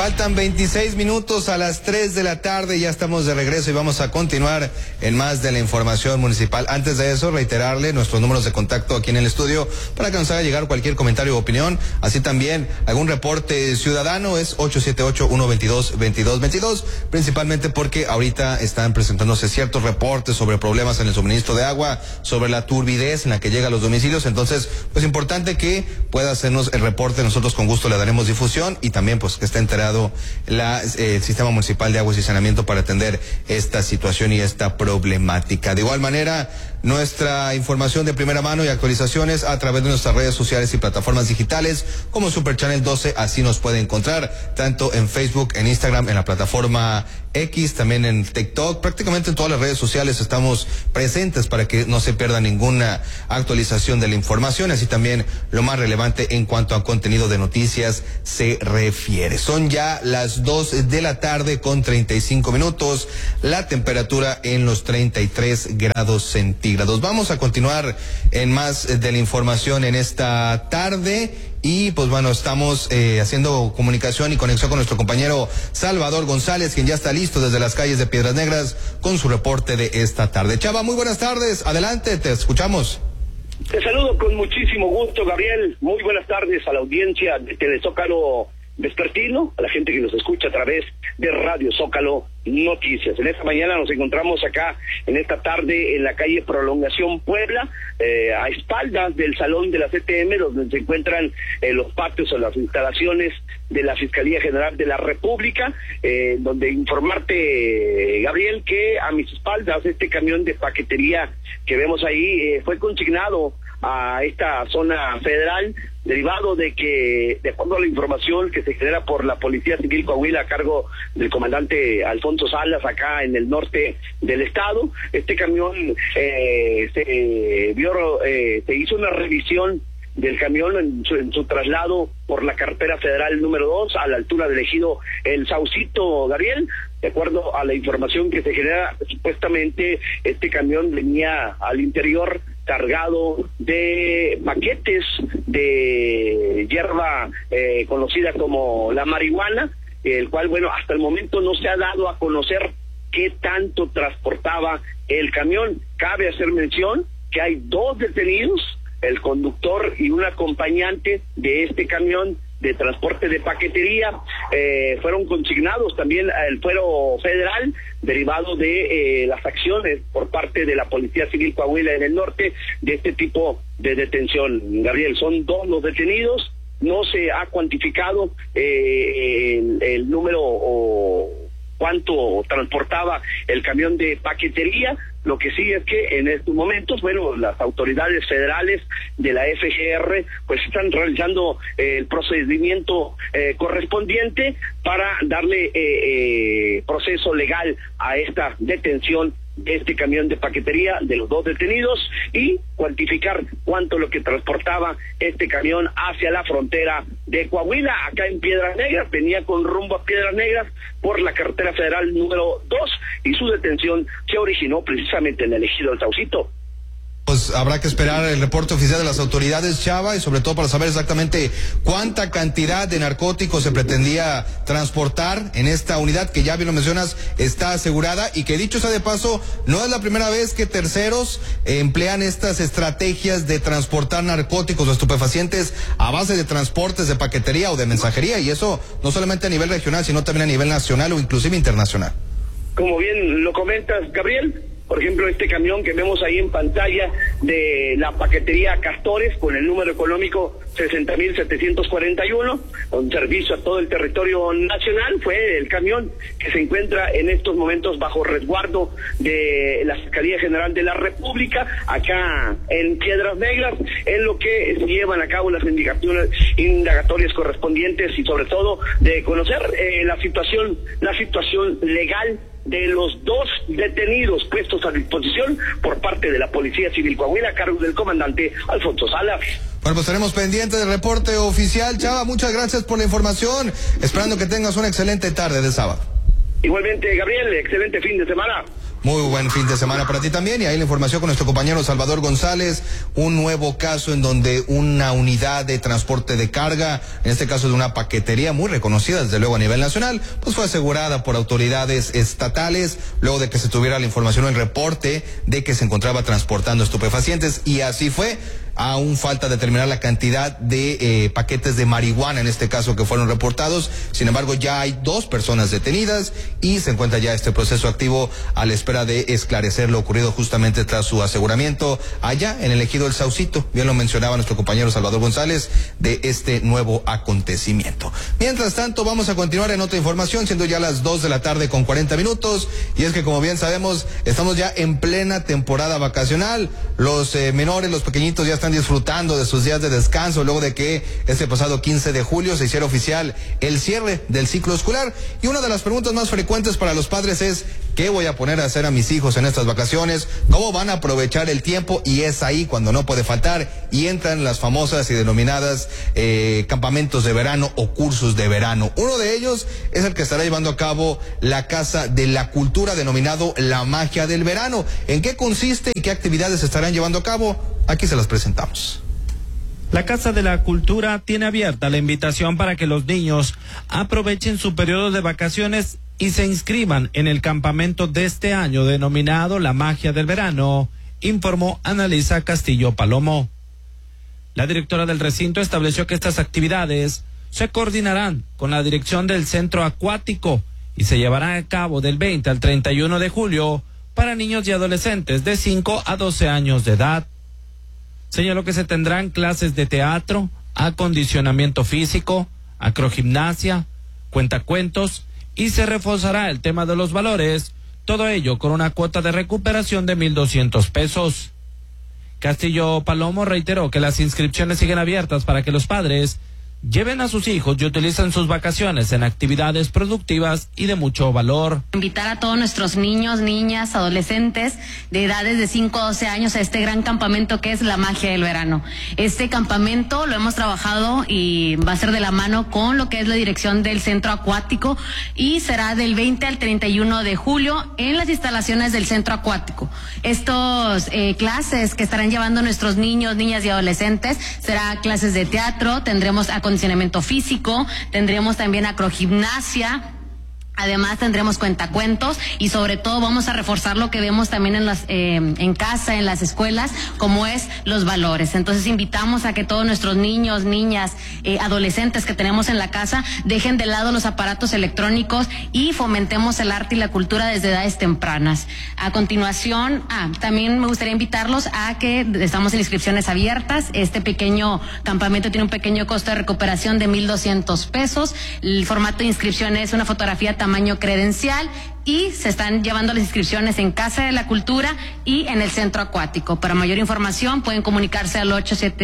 Faltan 26 minutos a las 3 de la tarde, ya estamos de regreso y vamos a continuar en más de la información municipal. Antes de eso, reiterarle nuestros números de contacto aquí en el estudio para que nos haga llegar cualquier comentario o opinión, así también algún reporte ciudadano. Es 878-122-2222, principalmente porque ahorita están presentándose ciertos reportes sobre problemas en el suministro de agua, sobre la turbidez en la que llega a los domicilios. Entonces, pues importante que pueda hacernos el reporte, nosotros con gusto le daremos difusión, y también pues que esté enterado el Sistema Municipal de Aguas y Saneamiento para atender esta situación y esta problemática. De igual manera, nuestra información de primera mano y actualizaciones a través de nuestras redes sociales y plataformas digitales como Super Channel 12, así nos puede encontrar tanto en Facebook, en Instagram, en la plataforma X, también en TikTok, prácticamente en todas las redes sociales estamos presentes para que no se pierda ninguna actualización de la información, así también lo más relevante en cuanto a contenido de noticias se refiere. Son ya las 2 de la tarde con 35 minutos, la temperatura en los 33 grados centígrados. Vamos a continuar en más de la información en esta tarde. Y pues bueno, estamos haciendo comunicación y conexión con nuestro compañero Salvador González, quien ya está listo desde las calles de Piedras Negras con su reporte de esta tarde. Chava, muy buenas tardes, adelante, te escuchamos. Te saludo con muchísimo gusto, Gabriel. Muy buenas tardes a la audiencia de Telezócalo Vespertino, a la gente que nos escucha a través de Radio Zócalo Noticias. En esta mañana nos encontramos acá, en esta tarde, en la calle Prolongación Puebla, a espaldas del salón de la CTM, donde se encuentran los patios o las instalaciones de la Fiscalía General de la República, donde informarte, Gabriel, que a mis espaldas este camión de paquetería que vemos ahí fue consignado a esta zona federal, derivado de que, de acuerdo a la información que se genera por la Policía Civil Coahuila a cargo del comandante Alfonso Salas, acá en el norte del estado, este camión se hizo una revisión del camión en su traslado por la carretera federal número 2 a la altura del ejido El Saucito, Gabriel. De acuerdo a la información que se genera, supuestamente este camión venía al interior cargado de paquetes de hierba conocida como la marihuana, el cual, bueno, hasta el momento no se ha dado a conocer qué tanto transportaba el camión. Cabe hacer mención que hay 2 detenidos, el conductor y un acompañante de este camión de transporte de paquetería. Fueron consignados también al fuero federal, derivado de las acciones por parte de la Policía Civil Coahuila en el norte de este tipo de detención. Gabriel, son 2 los detenidos, no se ha cuantificado el número o cuánto transportaba el camión de paquetería. Lo que sí es que en estos momentos, bueno, las autoridades federales de la FGR pues están realizando el procedimiento correspondiente para darle proceso legal a esta detención de este camión de paquetería de los 2 detenidos y cuantificar cuánto lo que transportaba este camión hacia la frontera de Coahuila, acá en Piedras Negras. Venía con rumbo a Piedras Negras por la carretera federal número 2 y su detención se originó precisamente en el ejido El Saucito. Pues habrá que esperar el reporte oficial de las autoridades, Chava, y sobre todo para saber exactamente cuánta cantidad de narcóticos se pretendía transportar en esta unidad que, ya bien lo mencionas, está asegurada, y que, dicho sea de paso, no es la primera vez que terceros emplean estas estrategias de transportar narcóticos o estupefacientes a base de transportes de paquetería o de mensajería, y eso no solamente a nivel regional, sino también a nivel nacional o inclusive internacional. Como bien lo comentas, Gabriel, por ejemplo, este camión que vemos ahí en pantalla de la paquetería Castores, con el número económico 60.741, con servicio a todo el territorio nacional, fue el camión que se encuentra en estos momentos bajo resguardo de la Fiscalía General de la República, acá en Piedras Negras, en lo que se llevan a cabo las indagatorias correspondientes y sobre todo de conocer la situación legal de los 2 detenidos puestos a disposición por parte de la Policía Civil Coahuila a cargo del comandante Alfonso Salas. Bueno, pues estaremos pendientes del reporte oficial. Chava, muchas gracias por la información, esperando que tengas una excelente tarde de sábado. Igualmente, Gabriel, excelente fin de semana. Muy buen fin de semana para ti también. Y ahí la información con nuestro compañero Salvador González. Un nuevo caso en donde una unidad de transporte de carga, en este caso de una paquetería muy reconocida desde luego a nivel nacional, pues fue asegurada por autoridades estatales luego de que se tuviera la información o el reporte de que se encontraba transportando estupefacientes. Y así fue. Aún falta determinar la cantidad de paquetes de marihuana, en este caso, que fueron reportados. Sin embargo, ya hay 2 personas detenidas y se encuentra ya este proceso activo a la espera de esclarecer lo ocurrido justamente tras su aseguramiento allá en el ejido El Saucito. Bien lo mencionaba nuestro compañero Salvador González de este nuevo acontecimiento. Mientras tanto, vamos a continuar en otra información, siendo ya las 2:40 p.m. Y es que, como bien sabemos, estamos ya en plena temporada vacacional. Los menores, los pequeñitos ya están disfrutando de sus días de descanso luego de que este pasado 15 de julio se hiciera oficial el cierre del ciclo escolar. Y una de las preguntas más frecuentes para los padres es: ¿qué voy a poner a hacer a mis hijos en estas vacaciones? ¿Cómo van a aprovechar el tiempo? Y es ahí cuando no puede faltar y entran las famosas y denominadas campamentos de verano o cursos de verano. Uno de ellos es el que estará llevando a cabo la Casa de la Cultura, denominado La Magia del Verano. ¿En qué consiste y qué actividades se estarán llevando a cabo? Aquí se las presentamos. La Casa de la Cultura tiene abierta la invitación para que los niños aprovechen su periodo de vacaciones y se inscriban en el campamento de este año denominado La Magia del Verano, informó Analisa Castillo Palomo. La directora del recinto estableció que estas actividades se coordinarán con la dirección del centro acuático y se llevarán a cabo del 20 al 31 de julio para niños y adolescentes de 5 a 12 años de edad. Señaló que se tendrán clases de teatro, acondicionamiento físico, acrogimnasia, cuentacuentos y se reforzará el tema de los valores, todo ello con una cuota de recuperación de 1,200 pesos. Castillo Palomo reiteró que las inscripciones siguen abiertas para que los padres lleven a sus hijos y utilicen sus vacaciones en actividades productivas y de mucho valor. Invitar a todos nuestros niños, niñas, adolescentes de edades de 5 a 12 años a este gran campamento que es La Magia del Verano. Este campamento lo hemos trabajado y va a ser de la mano con lo que es la dirección del centro acuático y será del 20 al 31 de julio en las instalaciones del centro acuático. Estos clases que estarán llevando nuestros niños, niñas y adolescentes será clases de teatro, tendremos acondicionamiento físico, tendremos también acrogimnasia. Además tendremos cuentacuentos y sobre todo vamos a reforzar lo que vemos también en casa, en las escuelas, como es los valores. Entonces invitamos a que todos nuestros niños, niñas, adolescentes que tenemos en la casa dejen de lado los aparatos electrónicos y fomentemos el arte y la cultura desde edades tempranas. A continuación, también me gustaría invitarlos a que estamos en inscripciones abiertas. Este pequeño campamento tiene un pequeño costo de recuperación de 1,200 pesos. El formato de inscripción es una fotografía tamaño credencial y se están llevando las inscripciones en Casa de la Cultura y en el Centro Acuático. Para mayor información pueden comunicarse al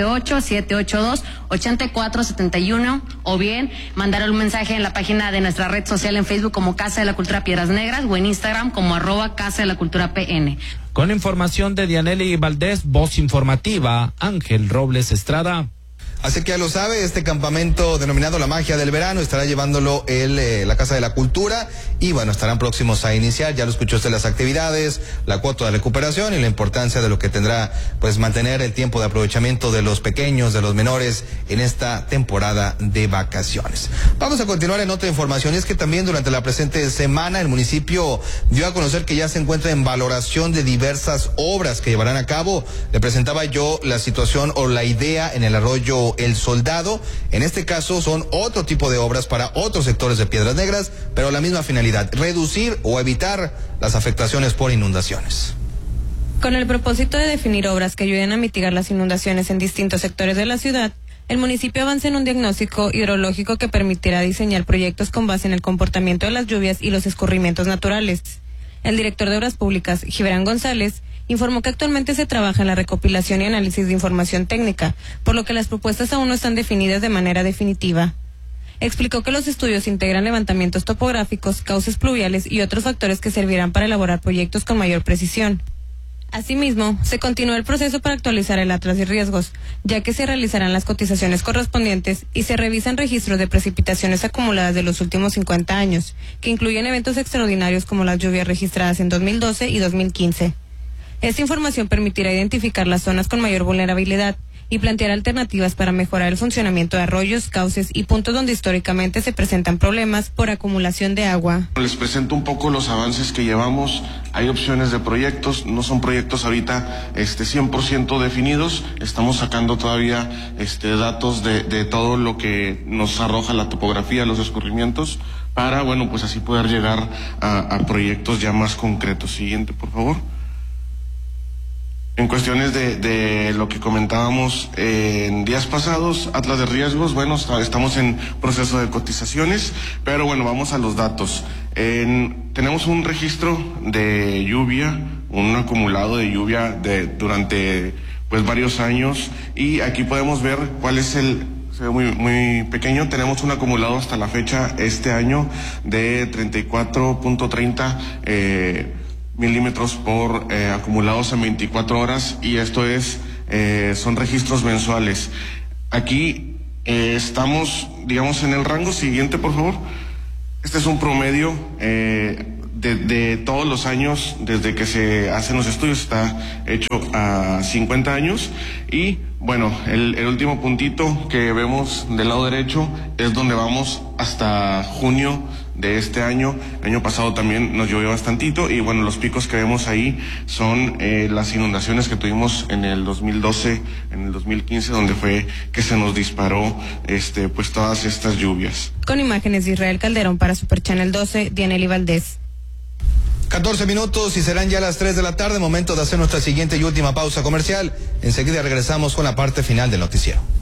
878-782-8471 o bien mandar un mensaje en la página de nuestra red social en Facebook como Casa de la Cultura Piedras Negras o en Instagram como @Casa de la Cultura PN. Con información de Dianely Valdés, voz informativa, Ángel Robles Estrada. Así que ya lo sabe, este campamento denominado La Magia del Verano estará llevándolo la Casa de la Cultura y bueno, estarán próximos a iniciar. Ya lo escuchó usted, las actividades, la cuota de recuperación y la importancia de lo que tendrá pues mantener el tiempo de aprovechamiento de los pequeños, de los menores en esta temporada de vacaciones. Vamos a continuar en otra información y es que también durante la presente semana el municipio dio a conocer que ya se encuentra en valoración de diversas obras que llevarán a cabo. Le presentaba yo la situación o la idea en el arroyo El Soldado. En este caso son otro tipo de obras para otros sectores de Piedras Negras, pero la misma finalidad: reducir o evitar las afectaciones por inundaciones. Con el propósito de definir obras que ayuden a mitigar las inundaciones en distintos sectores de la ciudad, el municipio avanza en un diagnóstico hidrológico que permitirá diseñar proyectos con base en el comportamiento de las lluvias y los escurrimientos naturales. El director de Obras Públicas, Gibran González, informó que actualmente se trabaja en la recopilación y análisis de información técnica, por lo que las propuestas aún no están definidas de manera definitiva. Explicó que los estudios integran levantamientos topográficos, cauces pluviales y otros factores que servirán para elaborar proyectos con mayor precisión. Asimismo, se continúa el proceso para actualizar el atlas de riesgos, ya que se realizarán las cotizaciones correspondientes y se revisan registros de precipitaciones acumuladas de los últimos 50 años, que incluyen eventos extraordinarios como las lluvias registradas en 2012 y 2015. Esta información permitirá identificar las zonas con mayor vulnerabilidad y plantear alternativas para mejorar el funcionamiento de arroyos, cauces y puntos donde históricamente se presentan problemas por acumulación de agua. Les presento un poco los avances que llevamos. Hay opciones de proyectos, no son proyectos ahorita 100% definidos. Estamos sacando todavía datos de todo lo que nos arroja la topografía, los escurrimientos, para, bueno, pues así poder llegar a proyectos ya más concretos. Siguiente, por favor. En cuestiones de lo que comentábamos en días pasados, atlas de riesgos, bueno, estamos en proceso de cotizaciones, pero bueno, vamos a los datos. Tenemos un registro de lluvia, un acumulado de lluvia durante pues varios años, y aquí podemos ver cuál es se ve muy pequeño. Tenemos un acumulado hasta la fecha este año de 34.30 milímetros por acumulados en 24 horas, y esto son registros mensuales. Aquí estamos, digamos, en el rango. Siguiente, por favor. Este es un promedio de todos los años desde que se hacen los estudios. Está hecho a 50 años, y bueno, el último puntito que vemos del lado derecho es donde vamos hasta junio de este año. El año pasado también nos llovió bastantito, y bueno, los picos que vemos ahí son las inundaciones que tuvimos en el 2012, en el 2015, donde fue que se nos disparó pues todas estas lluvias. Con imágenes de Israel Calderón para Super Channel 12, Dianely Valdés. 14 minutos y serán ya las 3 de la tarde, momento de hacer nuestra siguiente y última pausa comercial. Enseguida regresamos con la parte final del noticiero.